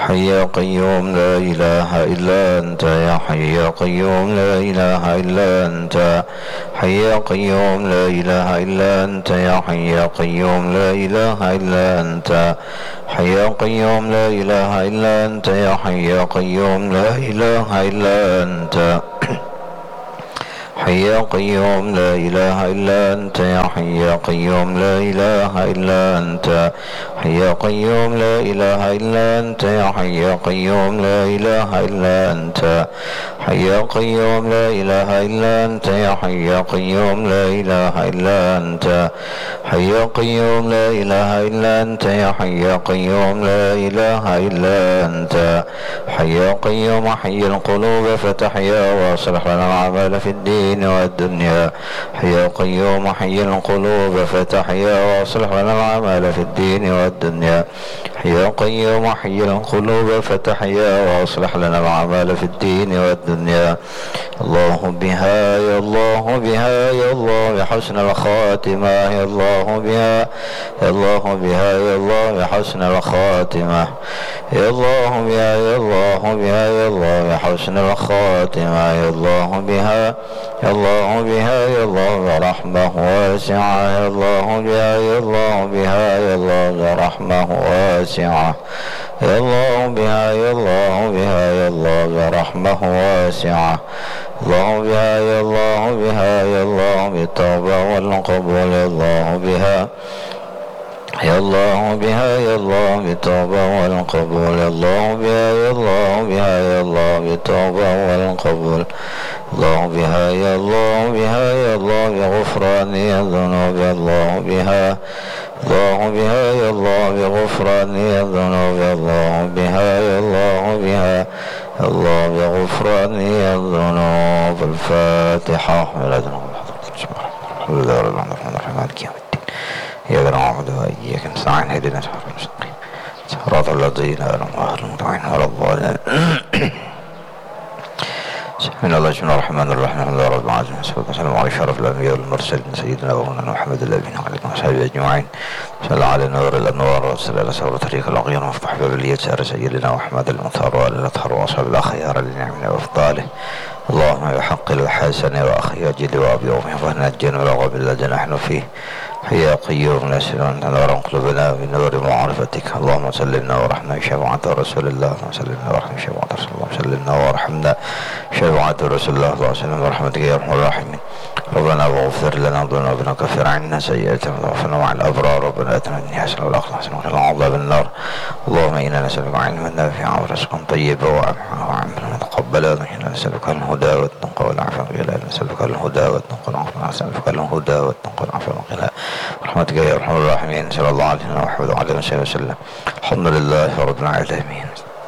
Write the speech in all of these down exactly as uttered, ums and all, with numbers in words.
حي يا قيوم لا إله إلا أنت يا حي يا قيوم لا إله إلا أنت حي يا قيوم لا إله إلا أنت يا حي يا قيوم لا إله إلا أنت حي يا قيوم لا إله إلا أنت يا حي يا قيوم لا إله إلا أنت حي يا قيوم لا إله إلا أنت يا حي يا قيوم لا إله إلا أنت حي يا قيوم لا إله إلا أنت يا حي يا قيوم لا إله إلا أنت حي يا قيوم لا إله إلا أنت يا حي يا قيوم لا إله إلا أنت حي يا قيوم لا إله إلا أنت يا حي يا قيوم لا إله إلا أنت حي يا قيوم حي القلوب فتحيا واصلح لنا الأعمال في الدين والدنيا حي يا قيوم حي القلوب فتحيا واصلح لنا الأعمال في الدين والدنيا حي يا قيوم حي القلوب فتحيا واصلح لنا الأعمال في الدين والدنيا الله بها يا الله بها يا الله بحسن الخاتمة يا الله بها يا الله بها يا الله بحسن الخاتمة يا الله بها يا الله بها يا الله بحسن الخاتمة يا الله بها يا الله بها يا الله برحمة واسعة يا الله بها يا الله بها يا الله برحمة واسعة يا الله بها يا الله بها يا الله برحمة واسعة الله بها يا الله بها يا الله بالتوبة والقبول يا الله بها يا الله بها يا الله بالتوبة والقبول يا الله بها يا الله بها يا الله بالتوبة والقبول الله بها يا الله بها يا الله بغفران الذنوب يا الله بها الله بها يا الله بغفران الذنوب يا الله بها يا الله بها الله بغفران الذنوب. الفاتحة. الحمد لله رب العالمين مالك يوم الدين إياك نعبد وإياك نستعين اهدنا الصراط المستقيم صراط الذين أنعمت عليهم غير المغضوب عليهم. بسم الله الرحمن الرحيم الحمد لله رب العالمين والصلاة والسلام على أشرف الأنبياء والمرسلين سيدنا ومولانا محمد النبي وعلى وصحبه أجمعين. صلى على نور الأنوار وصلى على سبب طريق الأغيار ومفتاح باب اليسار سيدنا محمد المطهر وآل الأطهار وأصحاب الأخيار لنعمنا وأفضاله. اللهم بحق الحسن وأخي أجد وأبي وأمي فنجنا ولغب الذي نحن فيه. يا قيوم لا سلام تنور قلوبنا بنور معرفتك. اللهم سلمنا ورحمنا بشفاعة رسول الله. اللهم سلمنا ورحمنا بشفاعة رسول الله. سلمنا ورحمنا بشفاعة رسول الله. اللهم سلمنا ورحمتك يا أرحم الراحمين. ربنا واغفر لنا ذنوبنا وكفر عنا سيئاتنا وتوفنا مع الأبرار. ربنا آتنا الدنيا حسنة والآخرة حسنة وقنا عذاب النار. اللهم إنا نسألك علما نافعا ورزقا طيبا وعملا متقبلا. إنا نسألك الهدى والتقى والعفو والغنى. نسألك الهدى والتقى والعفو. نسألك الهدى والتقى والعفو والغنى برحمتك يا أرحم الراحمين. صلى الله عليه وسلم وعلى آله وسلم. الحمد لله رب العالمين.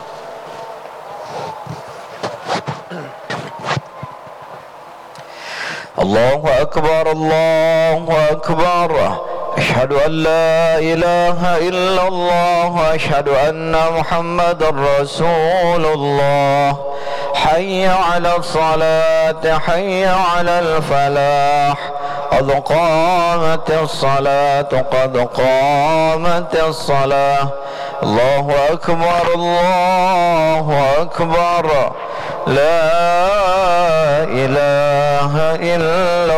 الله أكبر الله أكبر. أشهد أن لا إله إلا الله. أشهد أن محمد رسول الله. حي على الصلاة حي على الفلاح. قد قامت الصلاة قد قامت الصلاة. الله أكبر الله أكبر. لا إله إلا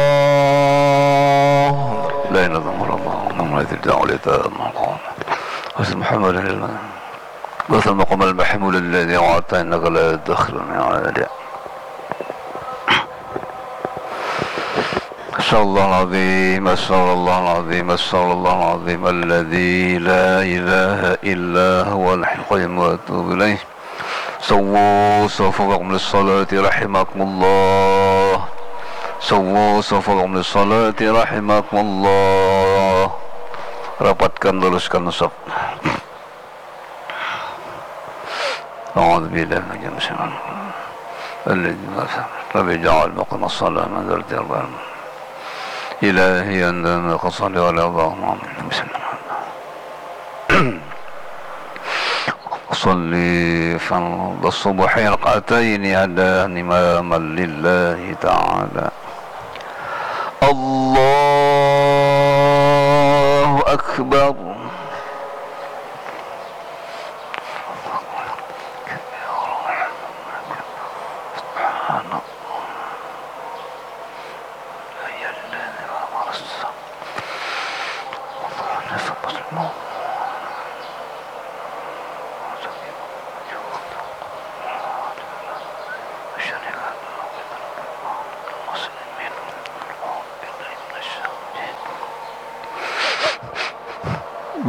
الله. لا نظم الله نظم الذي الدعوة لتأمر واسم محمد لله واسم المقام المحمول الذي وعدت إنك لا تدخل من عادة. أسأل الله العظيم أسأل الله العظيم أسأل الله العظيم الذي لا إله إلا هو الحي القيوم وأتوب إليه. سووا صفوفكم للصلاة رحمكم الله. سووا صفوفكم للصلاة رحمكم الله. Rapatkan, luruskan saf. أعوذ بالله من الشيطان الذي ربي جعل مقام الصلاة من ذرة الأربعة. إلهي أنت قصلي ولا اللهم آمين. بسم الله صلي فرض الصبح ركعتين هدان إماما لله تعالى. الله أكبر.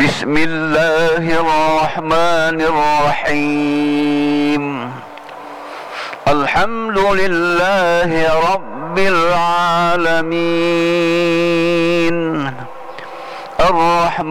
بسم الله الرحمن الرحيم الحمد لله رب العالمين الرحمن